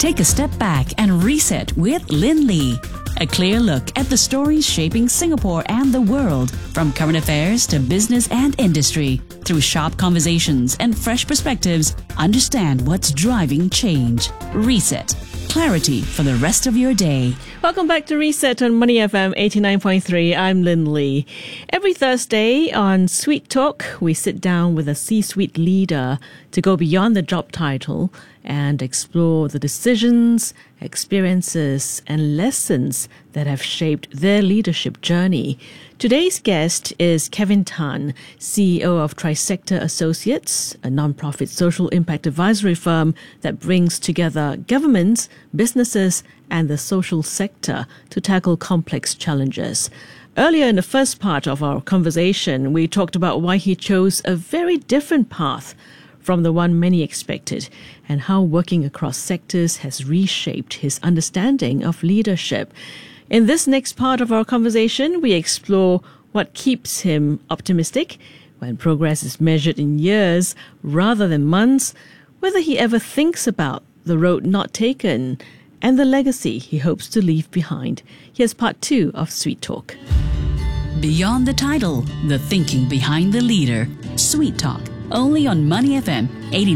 Take a step back and reset with Lin Lee. A clear look at the stories shaping Singapore and the world, from current affairs to business and industry. Through sharp conversations and fresh perspectives, understand what's driving change. Reset. Clarity for the rest of your day. Welcome back to Reset on Money FM 89.3. I'm Lin Lee. Every Thursday on Sweet Talk, we sit down with a C-suite leader to go beyond the job title and explore the decisions, experiences, and lessons that have shaped their leadership journey. Today's guest is Kevin Tan, CEO of Trisector Associates, a non-profit social impact advisory firm that brings together governments, businesses, and the social sector to tackle complex challenges. Earlier in the first part of our conversation, we talked about why he chose a very different path from the one many expected, and how working across sectors has reshaped his understanding of leadership. In this next part of our conversation, we explore what keeps him optimistic when progress is measured in years rather than months, whether he ever thinks about the road not taken, and the legacy he hopes to leave behind. Here's part 2 of Sweet Talk. Beyond the title, the thinking behind the leader. Sweet Talk. Only on Money FM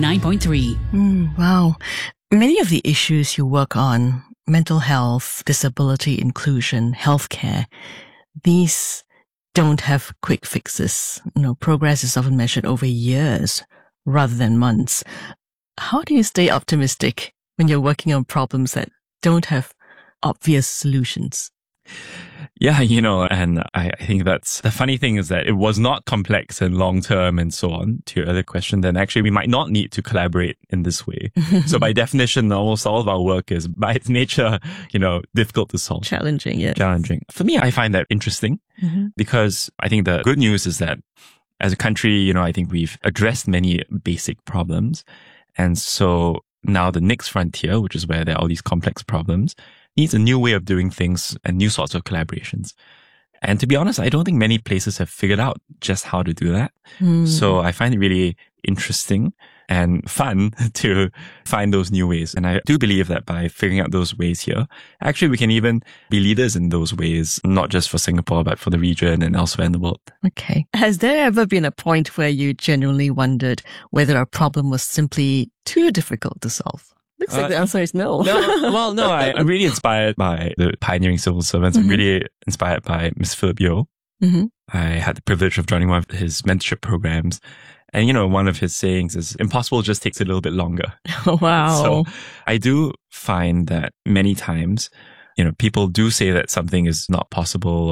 89.3. Wow. Many of the issues you work on, mental health, disability inclusion, healthcare, these don't have quick fixes. Progress is often measured over years rather than months. How do you stay optimistic when you're working on problems that don't have obvious solutions? Yeah, and I think that's the funny thing is that it was not complex and long-term and so on, to your other question, then actually we might not need to collaborate in this way. So by definition, almost all of our work is by its nature, difficult to solve. Challenging, yes. Challenging. For me, I find that interesting because I think the good news is that as a country, I think we've addressed many basic problems. And so now the next frontier, which is where there are all these complex problems, needs a new way of doing things and new sorts of collaborations. And to be honest, I don't think many places have figured out just how to do that. So I find it really interesting and fun to find those new ways. And I do believe that by figuring out those ways here, actually we can even be leaders in those ways, not just for Singapore, but for the region and elsewhere in the world. Okay. Has there ever been a point where you genuinely wondered whether a problem was simply too difficult to solve? Looks like the answer is no. No, I'm really inspired by the pioneering civil servants. I'm really inspired by Mr. Philip Yeo. I had the privilege of joining one of his mentorship programs. And, one of his sayings is, impossible just takes a little bit longer. Wow. So I do find that many times, people do say that something is not possible